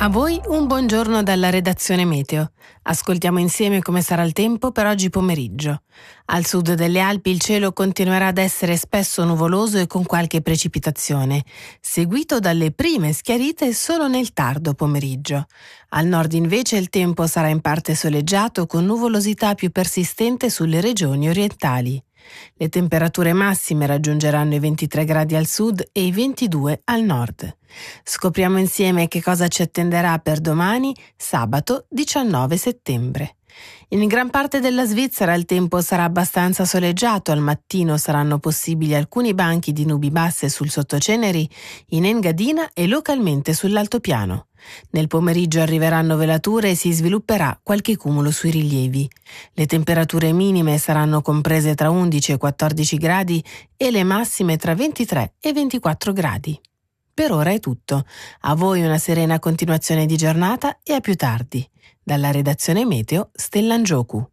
A voi un buongiorno dalla redazione Meteo. Ascoltiamo insieme come sarà il tempo per oggi pomeriggio. Al sud delle Alpi il cielo continuerà ad essere spesso nuvoloso e con qualche precipitazione, seguito dalle prime schiarite solo nel tardo pomeriggio. Al nord invece il tempo sarà in parte soleggiato con nuvolosità più persistente sulle regioni orientali. Le temperature massime raggiungeranno i 23 gradi al sud e i 22 al nord. Scopriamo insieme che cosa ci attenderà per domani, sabato 19 settembre. In gran parte della Svizzera il tempo sarà abbastanza soleggiato, al mattino saranno possibili alcuni banchi di nubi basse sul sottoceneri, in Engadina e localmente sull'altopiano. Nel pomeriggio arriveranno velature e si svilupperà qualche cumulo sui rilievi. Le temperature minime saranno comprese tra 11 e 14 gradi e le massime tra 23 e 24 gradi. Per ora è tutto. A voi una serena continuazione di giornata e a più tardi. Dalla redazione Meteo, Stella Ngioku.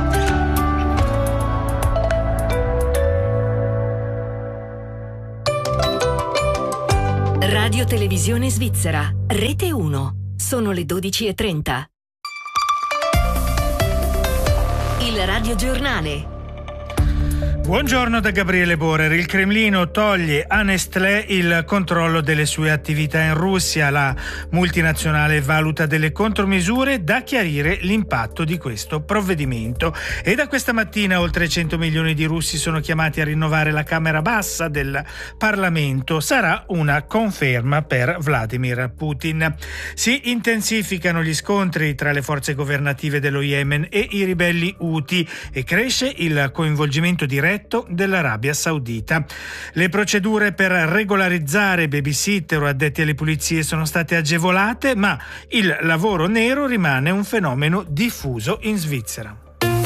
Radio Televisione Svizzera, Rete 1. Sono le 12:30. Il Radio Giornale. Buongiorno da Gabriele Borer. Il Cremlino toglie a Nestlé il controllo delle sue attività in Russia. La multinazionale valuta delle contromisure, da chiarire l'impatto di questo provvedimento. E da questa mattina oltre 100 milioni di russi sono chiamati a rinnovare la Camera Bassa del Parlamento. Sarà una conferma per Vladimir Putin. Si intensificano gli scontri tra le forze governative dello Yemen e i ribelli Houthi e cresce il coinvolgimento diretto dell'Arabia Saudita. Le procedure per regolarizzare babysitter o addetti alle pulizie sono state agevolate, ma il lavoro nero rimane un fenomeno diffuso in Svizzera.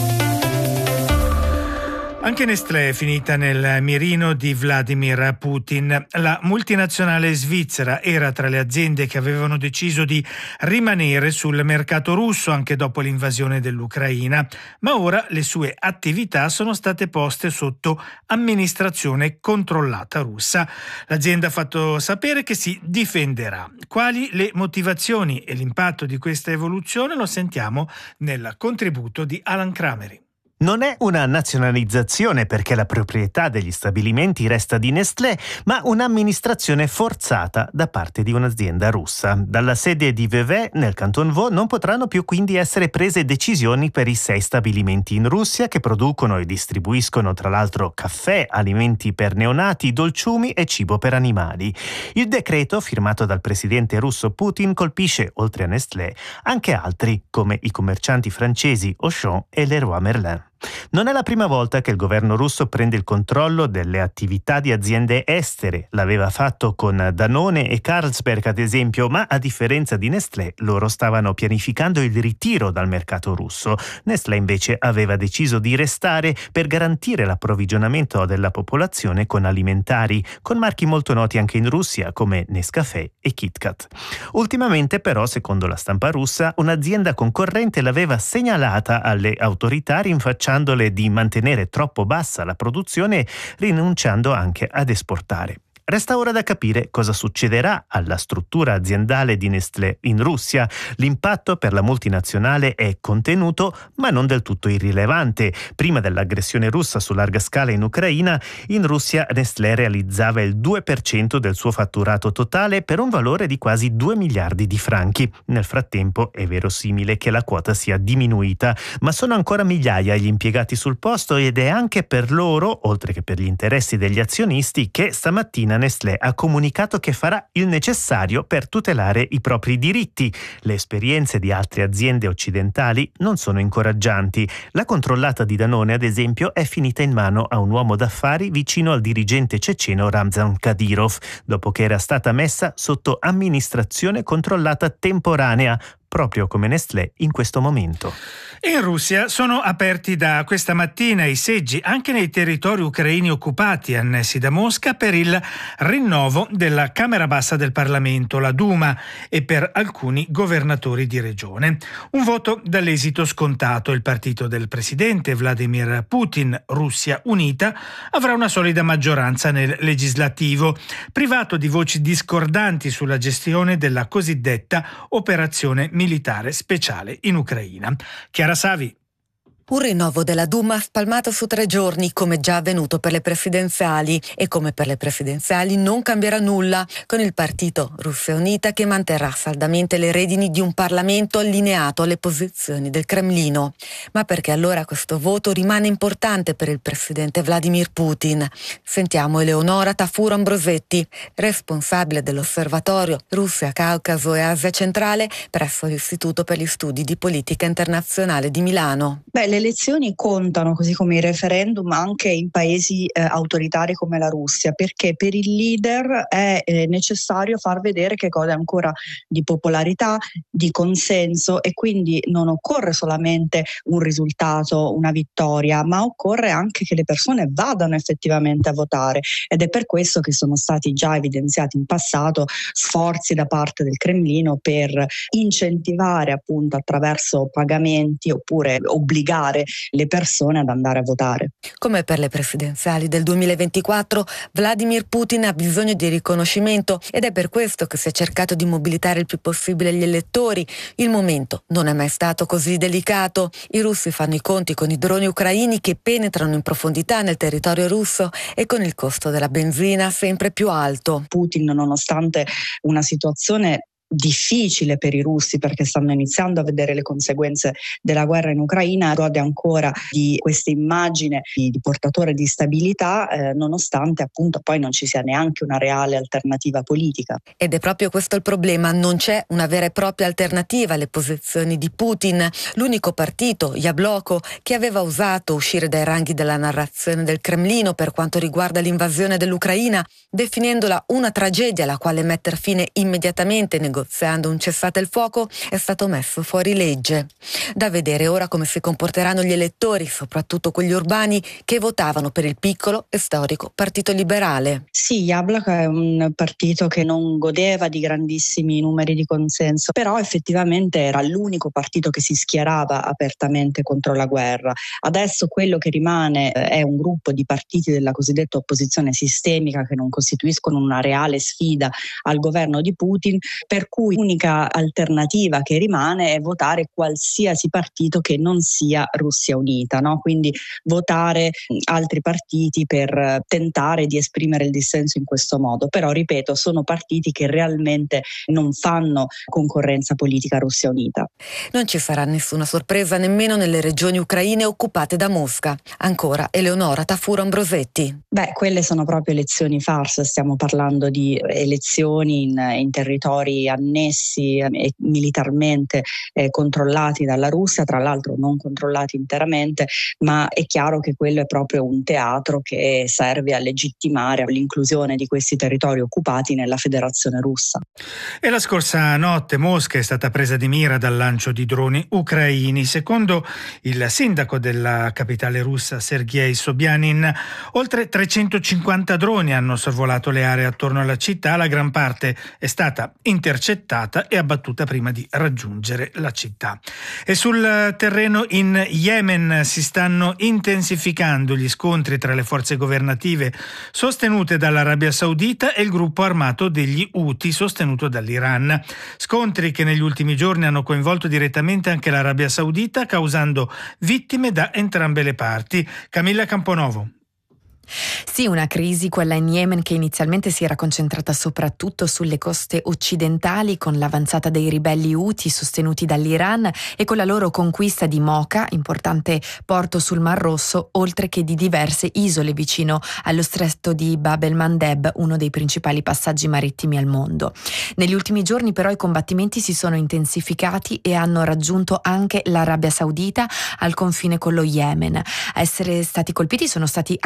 Anche Nestlé è finita nel mirino di Vladimir Putin. La multinazionale svizzera era tra le aziende che avevano deciso di rimanere sul mercato russo anche dopo l'invasione dell'Ucraina, ma ora le sue attività sono state poste sotto amministrazione controllata russa. L'azienda ha fatto sapere che si difenderà. Quali le motivazioni e l'impatto di questa evoluzione lo sentiamo nel contributo di Alan Crameri. Non è una nazionalizzazione perché la proprietà degli stabilimenti resta di Nestlé, ma un'amministrazione forzata da parte di un'azienda russa. Dalla sede di Vevey, nel Canton Vaud, non potranno più quindi essere prese decisioni per i 6 stabilimenti in Russia che producono e distribuiscono tra l'altro caffè, alimenti per neonati, dolciumi e cibo per animali. Il decreto, firmato dal presidente russo Putin, colpisce, oltre a Nestlé, anche altri come i commercianti francesi Auchan e Leroy Merlin. Non è la prima volta che il governo russo prende il controllo delle attività di aziende estere. L'aveva fatto con Danone e Carlsberg, ad esempio, ma a differenza di Nestlé, loro stavano pianificando il ritiro dal mercato russo. Nestlé invece aveva deciso di restare per garantire l'approvvigionamento della popolazione con alimentari, con marchi molto noti anche in Russia come Nescafè e KitKat. Ultimamente però, secondo la stampa russa, un'azienda concorrente l'aveva segnalata alle autorità rinfacciandole di mantenere troppo bassa la produzione, rinunciando anche ad esportare. Resta ora da capire cosa succederà alla struttura aziendale di Nestlé in Russia. L'impatto per la multinazionale è contenuto, ma non del tutto irrilevante. Prima dell'aggressione russa su larga scala in Ucraina, in Russia Nestlé realizzava il 2% del suo fatturato totale per un valore di quasi 2 miliardi di franchi. Nel frattempo è verosimile che la quota sia diminuita, ma sono ancora migliaia gli impiegati sul posto ed è anche per loro, oltre che per gli interessi degli azionisti, che stamattina Nestlé ha comunicato che farà il necessario per tutelare i propri diritti. Le esperienze di altre aziende occidentali non sono incoraggianti. La controllata di Danone, ad esempio, è finita in mano a un uomo d'affari vicino al dirigente ceceno Ramzan Kadyrov, dopo che era stata messa sotto amministrazione controllata temporanea, proprio come Nestlé in questo momento. In Russia sono aperti da questa mattina i seggi anche nei territori ucraini occupati annessi da Mosca per il rinnovo della Camera Bassa del Parlamento, la Duma, e per alcuni governatori di regione. Un voto dall'esito scontato. Il partito del presidente Vladimir Putin, Russia Unita, avrà una solida maggioranza nel legislativo, privato di voci discordanti sulla gestione della cosiddetta operazione militare speciale in Ucraina. Chiara Savi. Un rinnovo della Duma spalmato su 3 giorni, come già avvenuto per le presidenziali. E come per le presidenziali non cambierà nulla, con il partito Russia Unita che manterrà saldamente le redini di un Parlamento allineato alle posizioni del Cremlino. Ma perché allora questo voto rimane importante per il presidente Vladimir Putin? Sentiamo Eleonora Tafur-Ambrosetti, responsabile dell'osservatorio Russia, Caucaso e Asia Centrale presso l'Istituto per gli Studi di Politica Internazionale di Milano. Le elezioni contano, così come i referendum, anche in paesi autoritari come la Russia, perché per il leader è necessario far vedere che gode ancora di popolarità, di consenso, e quindi non occorre solamente un risultato, una vittoria, ma occorre anche che le persone vadano effettivamente a votare, ed è per questo che sono stati già evidenziati in passato sforzi da parte del Cremlino per incentivare, appunto, attraverso pagamenti oppure obbligare le persone ad andare a votare. Come per le presidenziali del 2024, Vladimir Putin ha bisogno di riconoscimento ed è per questo che si è cercato di mobilitare il più possibile gli elettori. Il momento non è mai stato così delicato. I russi fanno i conti con i droni ucraini che penetrano in profondità nel territorio russo e con il costo della benzina sempre più alto. Putin, nonostante una situazione difficile per i russi, perché stanno iniziando a vedere le conseguenze della guerra in Ucraina, gode ancora di questa immagine di portatore di stabilità, nonostante appunto poi non ci sia neanche una reale alternativa politica. Ed è proprio questo il problema, non c'è una vera e propria alternativa alle posizioni di Putin. L'unico partito, Yabloko, che aveva osato uscire dai ranghi della narrazione del Cremlino per quanto riguarda l'invasione dell'Ucraina, definendola una tragedia alla quale mettere fine immediatamente negoziando un cessate il fuoco, è stato messo fuori legge. Da vedere ora come si comporteranno gli elettori, soprattutto quelli urbani, che votavano per il piccolo e storico Partito Liberale. Sì, Yabloko è un partito che non godeva di grandissimi numeri di consenso, però effettivamente era l'unico partito che si schierava apertamente contro la guerra. Adesso quello che rimane è un gruppo di partiti della cosiddetta opposizione sistemica che non costituiscono una reale sfida al governo di Putin, per cui l'unica alternativa che rimane è votare qualsiasi partito che non sia Russia Unita, no? Quindi votare altri partiti per tentare di esprimere il dissenso in questo modo. Però, ripeto, sono partiti che realmente non fanno concorrenza politica a Russia Unita. Non ci sarà nessuna sorpresa nemmeno nelle regioni ucraine occupate da Mosca. Ancora Eleonora Tafur-Ambrosetti. Quelle sono proprio elezioni farsa, stiamo parlando di elezioni in territori annessi e militarmente controllati dalla Russia, tra l'altro non controllati interamente, ma è chiaro che quello è proprio un teatro che serve a legittimare l'inclusione di questi territori occupati nella Federazione Russa. E la scorsa notte Mosca è stata presa di mira dal lancio di droni ucraini. Secondo il sindaco della capitale russa, Sergei Sobyanin, oltre 350 droni hanno sorvolato le aree attorno alla città, la gran parte è stata intercettata e abbattuta prima di raggiungere la città. E sul terreno in Yemen si stanno intensificando gli scontri tra le forze governative sostenute dall'Arabia Saudita e il gruppo armato degli Houthi sostenuto dall'Iran. Scontri che negli ultimi giorni hanno coinvolto direttamente anche l'Arabia Saudita, causando vittime da entrambe le parti. Camilla Camponovo. Sì, una crisi, quella in Yemen, che inizialmente si era concentrata soprattutto sulle coste occidentali con l'avanzata dei ribelli Houthi sostenuti dall'Iran e con la loro conquista di Mocha, importante porto sul Mar Rosso, oltre che di diverse isole vicino allo stretto di Bab el-Mandeb, uno dei principali passaggi marittimi al mondo. Negli ultimi giorni però i combattimenti si sono intensificati e hanno raggiunto anche l'Arabia Saudita al confine con lo Yemen. A essere stati colpiti sono stati alcuni punti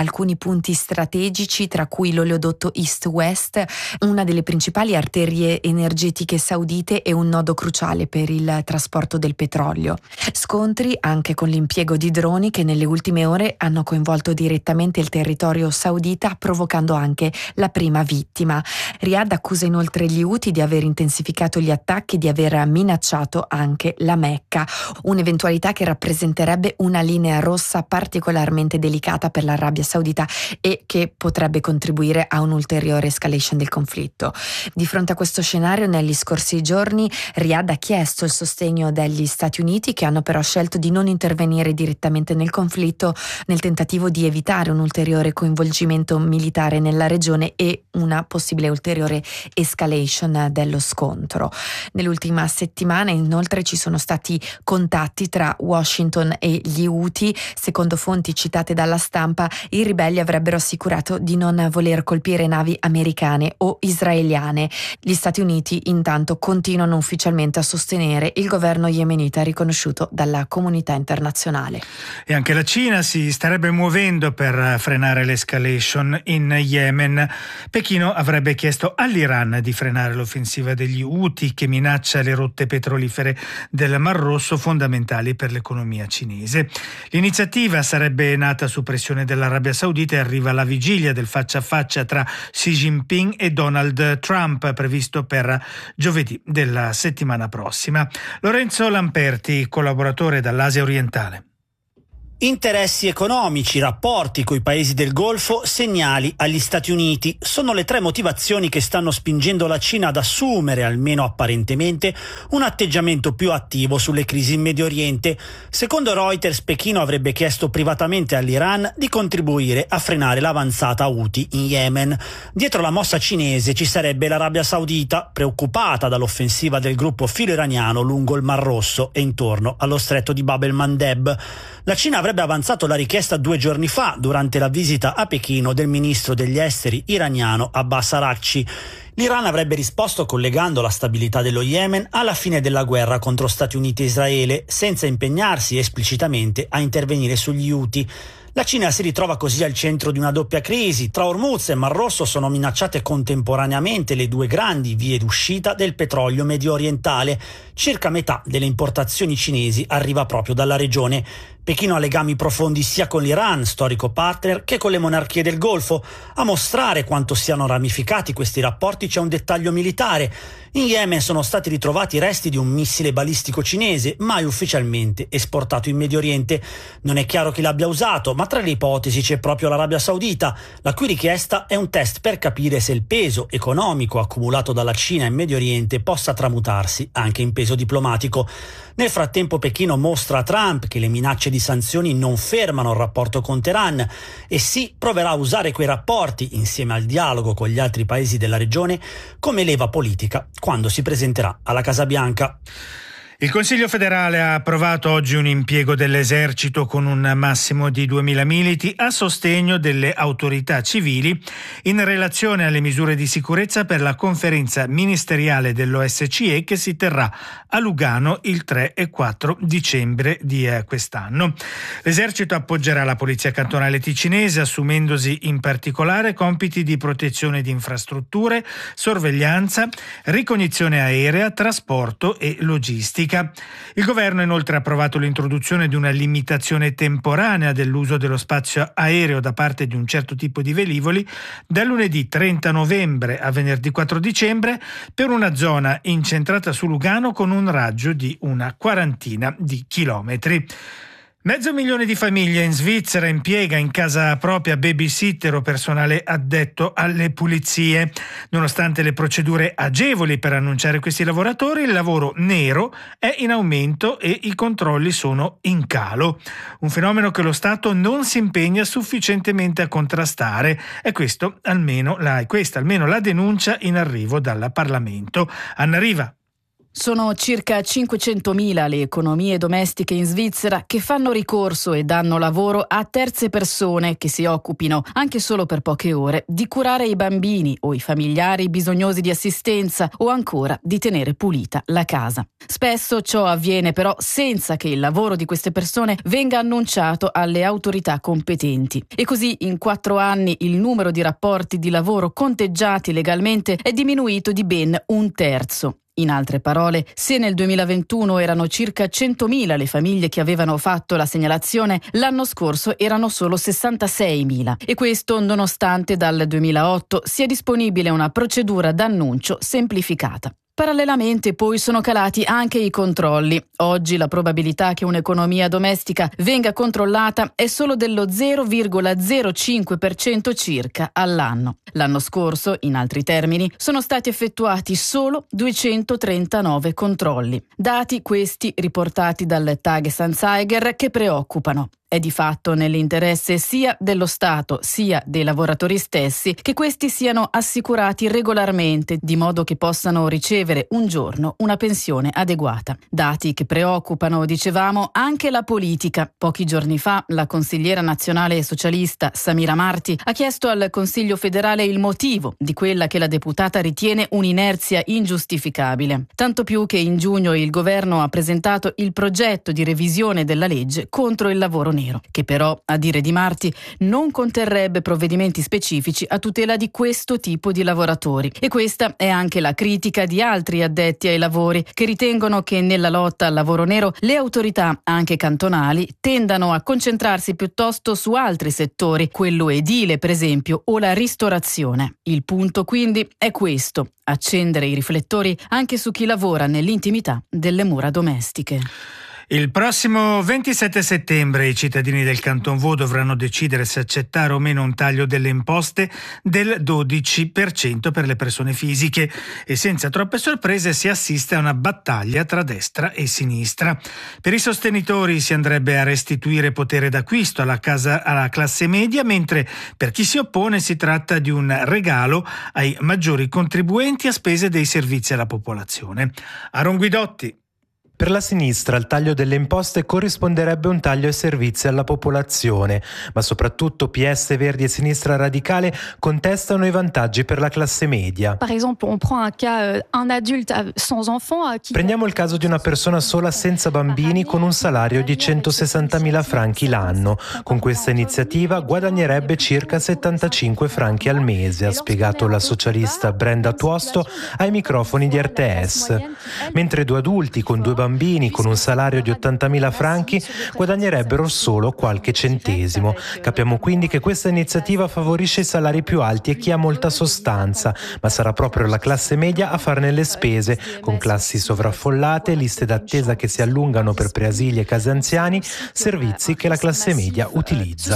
punti strategici, tra cui l'oleodotto East-West, una delle principali arterie energetiche saudite e un nodo cruciale per il trasporto del petrolio. Scontri anche con l'impiego di droni che nelle ultime ore hanno coinvolto direttamente il territorio saudita, provocando anche la prima vittima. Riyadh accusa inoltre gli Houthi di aver intensificato gli attacchi e di aver minacciato anche la Mecca, un'eventualità che rappresenterebbe una linea rossa particolarmente delicata per l'Arabia Saudita e che potrebbe contribuire a un'ulteriore escalation del conflitto. Di fronte a questo scenario, negli scorsi giorni Riyadh ha chiesto il sostegno degli Stati Uniti, che hanno però scelto di non intervenire direttamente nel conflitto nel tentativo di evitare un ulteriore coinvolgimento militare nella regione e una possibile ulteriore escalation dello scontro. Nell'ultima settimana inoltre ci sono stati contatti tra Washington e gli Houthi. Secondo fonti citate dalla stampa, i ribelli avrebbero assicurato di non voler colpire navi americane o israeliane. Gli Stati Uniti intanto continuano ufficialmente a sostenere il governo yemenita riconosciuto dalla comunità internazionale. E anche la Cina si starebbe muovendo per frenare l'escalation in Yemen. Pechino avrebbe chiesto all'Iran di frenare l'offensiva degli Houthi, che minaccia le rotte petrolifere del Mar Rosso, fondamentali per l'economia cinese. L'iniziativa sarebbe nata su pressione dell'Arabia Saudita e arriva alla vigilia del faccia a faccia tra Xi Jinping e Donald Trump, previsto per giovedì della settimana prossima. Lorenzo Lamperti, collaboratore dall'Asia orientale. Interessi economici, rapporti coi paesi del Golfo, segnali agli Stati Uniti. Sono le tre motivazioni che stanno spingendo la Cina ad assumere, almeno apparentemente, un atteggiamento più attivo sulle crisi in Medio Oriente. Secondo Reuters, Pechino avrebbe chiesto privatamente all'Iran di contribuire a frenare l'avanzata Houthi in Yemen. Dietro la mossa cinese ci sarebbe l'Arabia Saudita, preoccupata dall'offensiva del gruppo filo-iraniano lungo il Mar Rosso e intorno allo stretto di Bab el-Mandeb. La Cina avrebbe avanzato la richiesta 2 giorni fa durante la visita a Pechino del ministro degli esteri iraniano Abbas Araghchi. L'Iran avrebbe risposto collegando la stabilità dello Yemen alla fine della guerra contro Stati Uniti e Israele, senza impegnarsi esplicitamente a intervenire sugli Houthi. La Cina si ritrova così al centro di una doppia crisi. Tra Hormuz e Mar Rosso sono minacciate contemporaneamente le due grandi vie d'uscita del petrolio medio orientale. Circa metà delle importazioni cinesi arriva proprio dalla regione. Pechino ha legami profondi sia con l'Iran, storico partner, che con le monarchie del Golfo. A mostrare quanto siano ramificati questi rapporti c'è un dettaglio militare. In Yemen sono stati ritrovati resti di un missile balistico cinese, mai ufficialmente esportato in Medio Oriente. Non è chiaro chi l'abbia usato, ma tra le ipotesi c'è proprio l'Arabia Saudita, la cui richiesta è un test per capire se il peso economico accumulato dalla Cina in Medio Oriente possa tramutarsi anche in peso diplomatico. Nel frattempo Pechino mostra a Trump che le minacce di sanzioni non fermano il rapporto con Teheran e sì, proverà a usare quei rapporti, insieme al dialogo con gli altri paesi della regione, come leva politica quando si presenterà alla Casa Bianca. Il Consiglio federale ha approvato oggi un impiego dell'esercito con un massimo di 2.000 militi a sostegno delle autorità civili in relazione alle misure di sicurezza per la conferenza ministeriale dell'OSCE che si terrà a Lugano il 3 e 4 dicembre di quest'anno. L'esercito appoggerà la polizia cantonale ticinese, assumendosi in particolare compiti di protezione di infrastrutture, sorveglianza, ricognizione aerea, trasporto e logistica. Il governo inoltre ha approvato l'introduzione di una limitazione temporanea dell'uso dello spazio aereo da parte di un certo tipo di velivoli da lunedì 30 novembre a venerdì 4 dicembre per una zona incentrata su Lugano con un raggio di una quarantina di chilometri. 500.000 di famiglie in Svizzera impiega in casa propria babysitter o personale addetto alle pulizie. Nonostante le procedure agevoli per annunciare questi lavoratori, il lavoro nero è in aumento e i controlli sono in calo. Un fenomeno che lo Stato non si impegna sufficientemente a contrastare. È questa almeno la denuncia in arrivo dal Parlamento. Anna Riva. Sono circa 500.000 le economie domestiche in Svizzera che fanno ricorso e danno lavoro a terze persone che si occupino, anche solo per poche ore, di curare i bambini o i familiari bisognosi di assistenza o ancora di tenere pulita la casa. Spesso ciò avviene però senza che il lavoro di queste persone venga annunciato alle autorità competenti. E così in 4 anni il numero di rapporti di lavoro conteggiati legalmente è diminuito di ben 1/3. In altre parole, se nel 2021 erano circa 100.000 le famiglie che avevano fatto la segnalazione, l'anno scorso erano solo 66.000. E questo nonostante dal 2008 sia disponibile una procedura d'annuncio semplificata. Parallelamente poi sono calati anche i controlli. Oggi la probabilità che un'economia domestica venga controllata è solo dello 0,05% circa all'anno. L'anno scorso, in altri termini, sono stati effettuati solo 239 controlli. Dati questi riportati dal Tagesanzeiger che preoccupano. È di fatto nell'interesse sia dello Stato sia dei lavoratori stessi che questi siano assicurati regolarmente, di modo che possano ricevere un giorno una pensione adeguata. Dati che preoccupano, dicevamo, anche la politica. Pochi giorni fa la consigliera nazionale socialista Samira Marti ha chiesto al Consiglio federale il motivo di quella che la deputata ritiene un'inerzia ingiustificabile. Tanto più che in giugno il governo ha presentato il progetto di revisione della legge contro il lavoro nero, che però, a dire di Marti, non conterrebbe provvedimenti specifici a tutela di questo tipo di lavoratori. E questa è anche la critica di altri addetti ai lavori, che ritengono che nella lotta al lavoro nero le autorità, anche cantonali, tendano a concentrarsi piuttosto su altri settori, quello edile per esempio, o la ristorazione. Il punto quindi è questo: accendere i riflettori anche su chi lavora nell'intimità delle mura domestiche. Il prossimo 27 settembre i cittadini del Canton Vaud dovranno decidere se accettare o meno un taglio delle imposte del 12% per le persone fisiche e senza troppe sorprese si assiste a una battaglia tra destra e sinistra. Per i sostenitori si andrebbe a restituire potere d'acquisto alla classe media, mentre per chi si oppone si tratta di un regalo ai maggiori contribuenti a spese dei servizi alla popolazione. Aaron Guidotti. Per la sinistra il taglio delle imposte corrisponderebbe a un taglio ai servizi alla popolazione, ma soprattutto PS, Verdi e Sinistra Radicale contestano i vantaggi per la classe media. Prendiamo il caso di una persona sola senza bambini con un salario di 160.000 franchi l'anno. Con questa iniziativa guadagnerebbe circa 75 franchi al mese, ha spiegato la socialista Brenda Tuosto ai microfoni di RTS. Mentre 2 adulti con 2 bambini con un salario di 80.000 franchi guadagnerebbero solo qualche centesimo. Capiamo quindi che questa iniziativa favorisce i salari più alti e chi ha molta sostanza, ma sarà proprio la classe media a farne le spese, con classi sovraffollate, liste d'attesa che si allungano per preasili e case anziani, servizi che la classe media utilizza.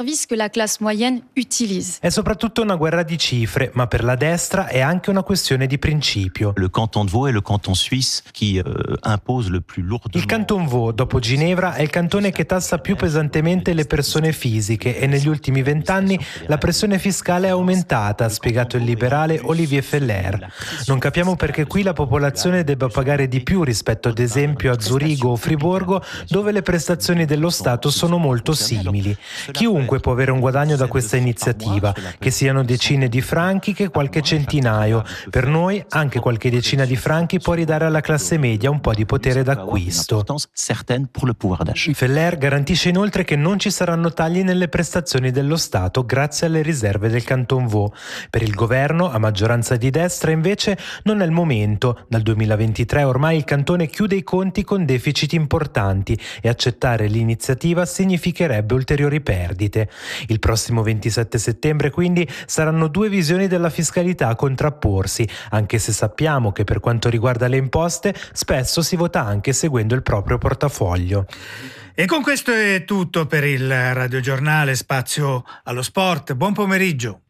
È soprattutto una guerra di cifre, ma per la destra è anche una questione di principio. Le Canton de Vaud e le Canton suisse qui impose Il Canton Vaud, dopo Ginevra, è il cantone che tassa più pesantemente le persone fisiche e negli ultimi 20 anni la pressione fiscale è aumentata, ha spiegato il liberale Olivier Feller. Non capiamo perché qui la popolazione debba pagare di più rispetto ad esempio a Zurigo o Friburgo, dove le prestazioni dello Stato sono molto simili. Chiunque può avere un guadagno da questa iniziativa, che siano decine di franchi che qualche centinaio. Per noi anche qualche decina di franchi può ridare alla classe media un po' di potere d'acquisto. Feller garantisce inoltre che non ci saranno tagli nelle prestazioni dello Stato grazie alle riserve del Canton Vaud. Per il governo, a maggioranza di destra, invece, non è il momento. Dal 2023 ormai il cantone chiude i conti con deficit importanti e accettare l'iniziativa significherebbe ulteriori perdite. Il prossimo 27 settembre, quindi, saranno 2 visioni della fiscalità a contrapporsi, anche se sappiamo che per quanto riguarda le imposte spesso si vota anche seguendo il proprio portafoglio. E con questo è tutto per il radiogiornale, spazio allo sport. Buon pomeriggio.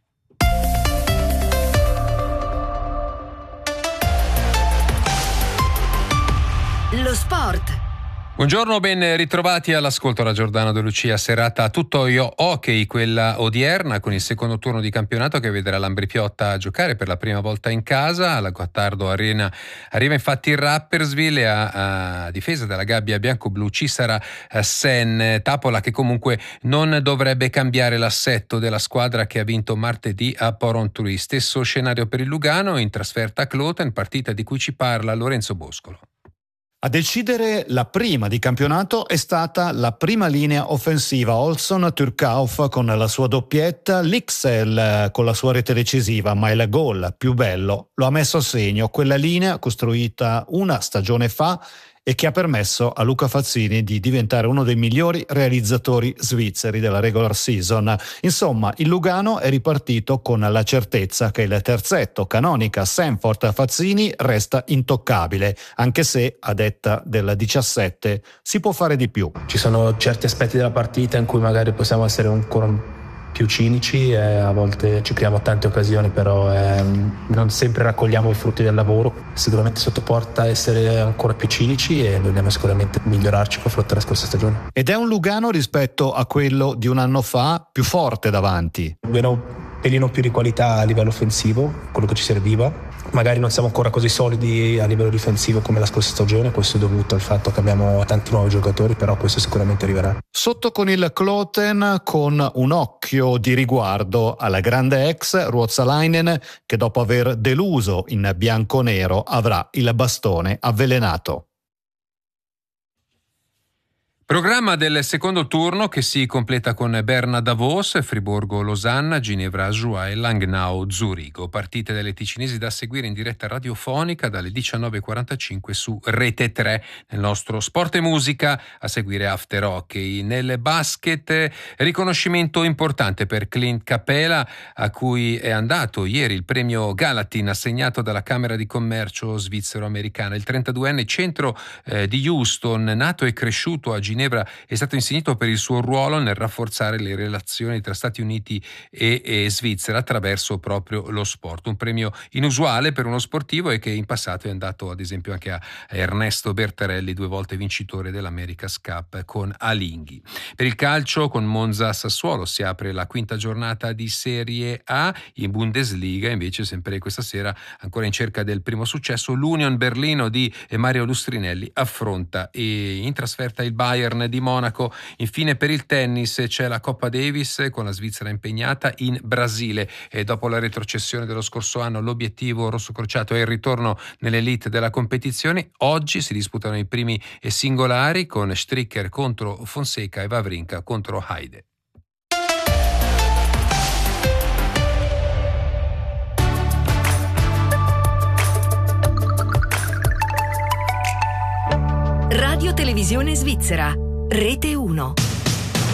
Lo sport. Buongiorno, ben ritrovati all'ascolto da Giordano De Lucia. Serata tutto hockey, quella odierna, con il secondo turno di campionato che vedrà l'Ambri Piotta giocare per la prima volta in casa. Alla Gottardo Arena arriva infatti il Rapperswil e a difesa della gabbia bianco-blu ci sarà Sen Tapola, che comunque non dovrebbe cambiare l'assetto della squadra che ha vinto martedì a Porrentruy. Stesso scenario per il Lugano in trasferta a Kloten, partita di cui ci parla Lorenzo Boscolo. A decidere la prima di campionato è stata la prima linea offensiva, Olsson-Turkauf con la sua doppietta, l'Ixel con la sua rete decisiva, ma il gol più bello lo ha messo a segno quella linea costruita una stagione fa e che ha permesso a Luca Fazzini di diventare uno dei migliori realizzatori svizzeri della regular season. Insomma, il Lugano è ripartito con la certezza che il terzetto Canonica, Sanford, Fazzini resta intoccabile, anche se, a detta del 17, si può fare di più. Ci sono certi aspetti della partita in cui magari possiamo essere ancora più cinici e a volte ci creiamo tante occasioni, però non sempre raccogliamo i frutti del lavoro. Sicuramente sottoporta a essere ancora più cinici e dobbiamo sicuramente migliorarci confronto alla scorsa stagione. Ed è un Lugano rispetto a quello di un anno fa più forte davanti. Abbiamo un pelino più di qualità a livello offensivo, quello che ci serviva. Magari non siamo ancora così solidi a livello difensivo come la scorsa stagione, questo è dovuto al fatto che abbiamo tanti nuovi giocatori, però questo sicuramente arriverà. Sotto con il Kloten, con un occhio di riguardo alla grande ex Ruotsalainen, che dopo aver deluso in bianco-nero avrà il bastone avvelenato. Programma del secondo turno che si completa con Berna-Davos, Friburgo-Losanna, Ginevra-Ajoie e Langnau-Zurigo. Partite delle ticinesi da seguire in diretta radiofonica dalle 19.45 su Rete 3 nel nostro Sport e Musica, a seguire After Hockey. Nel basket, riconoscimento importante per Clint Capela, a cui è andato ieri il premio Gallatin assegnato dalla Camera di Commercio svizzero-americana. Il 32enne centro di Houston, nato e cresciuto a Ginevra, è stato insignito per il suo ruolo nel rafforzare le relazioni tra Stati Uniti e Svizzera attraverso proprio lo sport. Un premio inusuale per uno sportivo e che in passato è andato ad esempio anche a Ernesto Bertarelli, 2 volte vincitore dell'America's Cup con Alinghi. Per il calcio, con Monza Sassuolo si apre la quinta giornata di Serie A. In Bundesliga invece, sempre questa sera, ancora in cerca del primo successo, l'Union Berlino di Mario Lustrinelli affronta in trasferta il Bayern di Monaco. Infine per il tennis c'è la Coppa Davis con la Svizzera impegnata in Brasile e dopo la retrocessione dello scorso anno l'obiettivo rossocrociato è il ritorno nell'elite della competizione. Oggi si disputano i primi singolari con Stricker contro Fonseca e Wawrinka contro Heide. Radio Televisione Svizzera, Rete 1.